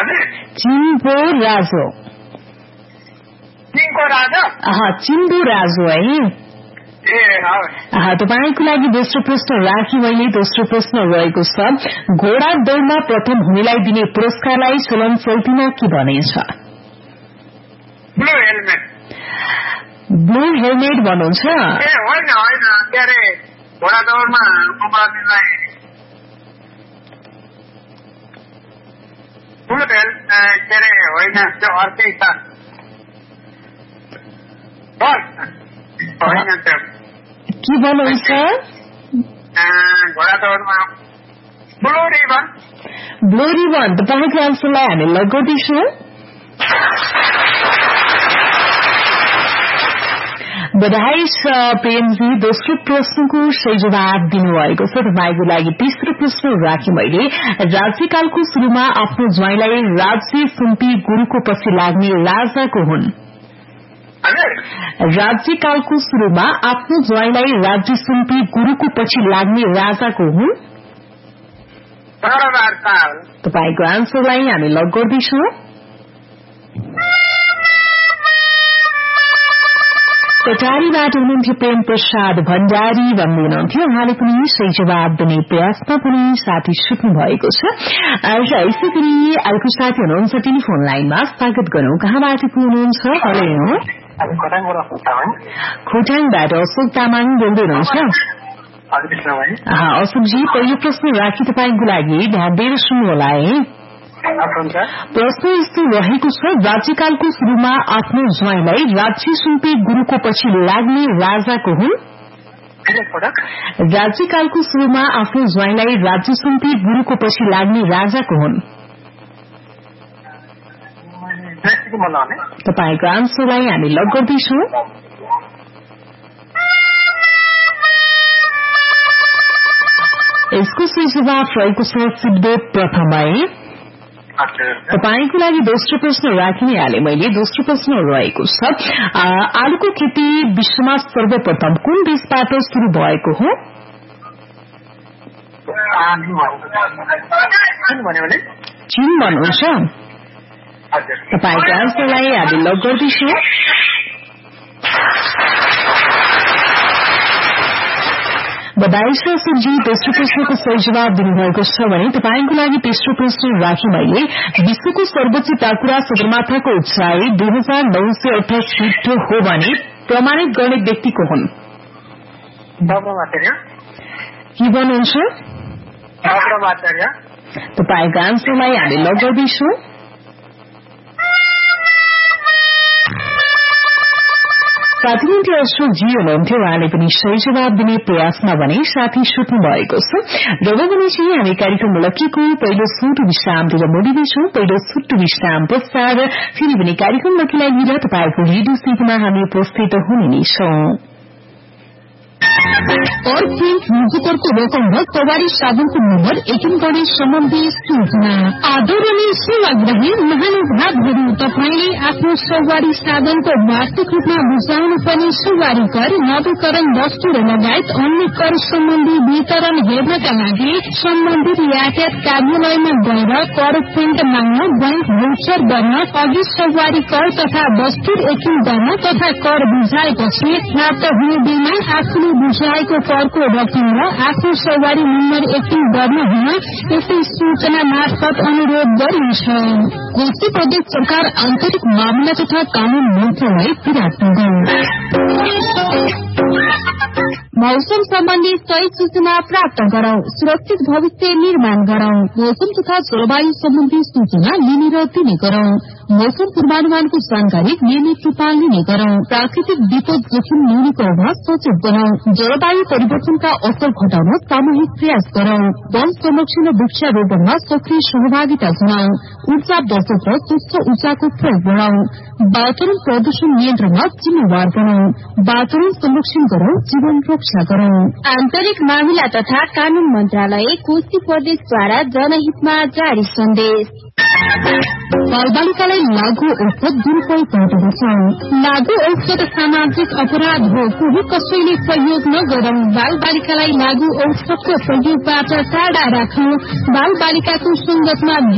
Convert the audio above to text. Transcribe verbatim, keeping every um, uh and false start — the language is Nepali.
चिम्बो राजो चिनको राजा चिम्बो राजो है तपाईको लागि दोस्रो प्रश्न राखी मैले दोस्रो प्रश्न रहेको छ घोडा दौड़मा प्रथम हुनेलाई दिने पुरस्कारलाई चलन चल्तीमा के भनिन्छ ब्लू हेलमेट ब्लू हेलमेट भन्नुहुन्छ ए होइन होइन के अरे घोडा दौड़मा उपाधिलाई ब्लू हेलमेट के अरे होइन त्यो अर्कै छ होइन त्यो के भन्नुहुन्छ घोडा दौड़मा ब्लू रिबन ब्लू रिबन तपाईँको आन्सरलाई हामी लक गर्दैछौँ बधाई छ प्रेमजी दोस्रो प्रश्नको सही जवाब दिनुभएको छ तपाईँको लागि तेस्रो प्रश्न राखेँ मैले राज्यकालको शुरूमा आफ्नो ज्वाइँलाई राज्य सुम्पी गुरूको पछि लाग्ने राजाको हुन् राज्यकालको शुरूमा आफ्नो ज्वाइँलाई राज्य सुम्पी गुरूको पछि लाग्ने राजाको हुन् तपाईँको आन्सरलाई हामी लक गर्दैछौँ कटारीबाट हुनुहुन्थ्यो प्रेम प्रसाद भण्डारी भन्दै हुनुहुन्थ्यो उहाँले पनि सही जवाब दिने प्रयासमा पनि साथी सुत्नु भएको छ र यसै गरी अर्को साथी हुनुहुन्छ टेलिफोन लाइनमा स्वागत गरौं कहाँबाट को हुनुहुन्छ हेलो खोटाङबाट अशोक तामाङ बोल्दै हुनुहुन्छ अशोकजी पहिलो प्रश्न राखी तपाईँको लागि ध्यान दिएर सुन्नुहोला है प्रश्न यस्तो रहेको छ राज्यकालको शुरूमा आफ्नो ज्वाइँलाई राज्य सुम्पी गुरूको पछि लाग्ने राजाको हुन् राज्यकालको शुरूमा आफ्नो ज्वाइँलाई राज्य सुम्पी गुरूको पछि लाग्ने राजाको हुन् तपाईँको आन्सरलाई हामी लक गर्दैछौँ यसको सही जवाब रहेको छ सिद्धेव प्रथमै तपाईको लागि दोस्रो प्रश्न राखिने हाले मैले दोस्रो प्रश्न रहेको छ आलुको खेती विश्वमा सर्वप्रथम कुन देशबाट शुरू भएको हो चीन भन्नुहुन्छ तपाईँको आन्सरलाई हामी लक गर्दैछौँ बधाई छ सुजी दोस्रो प्रश्नको सही जवाब दिनुभएको छ भने तपाईँको लागि तेस्रो प्रश्न राखी मैले विश्वको सर्वोच्च टाकुरा सगरमाथाको उचाइ दुई हजार नौ सय अठाइस फिट हो भने प्रमाणित गर्ने व्यक्तिको हुन् के भन्नुहुन्छ तपाईँको आन्सरलाई हामी लक गर्दैछौँ साथीले अशोकजी हुनुहुन्थ्यो उहाँले पनि सही जवाब दिने प्रयासमा भने साथी सुत्नु भएको छ र भने चाहिँ हामी कार्यक्रम लकीको पहिलो छोटो विश्रामतिर मोडिनेछौँ पहिलो छोटो विश्राम पश्चात फेरि पनि कार्यक्रम लकीलाई लिएर तपाईँको रेडियो सेटमा हामी उपस्थित हुने नै छौं अर्थिङ म्युजिकलको रकम र सवारी साधनको नम्बर एकिन गर्ने सम्बन्धी सूचना आदरणीय सेवाग्राही महानुभावहरू तपाईँले आफ्नो सवारी साधनको वार्षिक रूपमा बुझाउनु पर्ने सवारी कर नवीकरण वस्तु र लगायत अन्य कर सम्बन्धी वितरण हेर्नका लागि सम्बन्धित यातायात कार्यालयमा गएर कर प्रिन्ट माग्न बैंक भौचर गर्न अघि सवारी कर तथा वस्तु एकिन गर्न तथा कर बुझाएपछि प्राप्त हुने बिलमा आफूले बुझाएको करको रकम र आफ्नो सवारी नम्बर एकिन गर्न हुन यसै सूचना मार्फत अनुरोध गरिन्छ कोशी प्रदेश सरकार आन्तरिक मामला तथा कानून मन्त्रालय विराटनगर मौसम सम्बन्धी सही सूचना प्राप्त गरौं सुरक्षित भविष्य निर्माण गरौं मौसम तथा जलवायु सम्बन्धी सूचना लिने र दिने गरौं मौसम पूर्वानुमानको जानकारी नियमित रूपमा लिने गरौं प्राकृतिक विपद जोखिम न्यूनीकरणमा सचेत बनाऊ जलवायु परिवर्तनका असर घटाउन सामूहिक प्रयास गरौं वन संरक्षण र वृक्षारोपणमा सक्रिय सहभागिता जनाऊ ऊर्जा बचत र स्वच्छ ऊर्जाको प्रयोग बढ़ाऊ वातावरण प्रदूषण नियन्त्रणमा जिम्मेवार बनाऊ वातावरण संरक्षण गरौं जीवन रक्षा गरौं आन्तरिक मामिला तथा कानून मन्त्रालय कोशी प्रदेशद्वारा जनहितमा जारी सन्देश बालबालिकालाई लागू औषध दुरूपयोग गर्दछ लागू औषध सामाजिक अपराध हो कोही कसैले प्रयोग नगरौं बालबालिकालाई लागू औषधको प्रयोगबाट टाढा राखौं बालबालिकाको संगतमा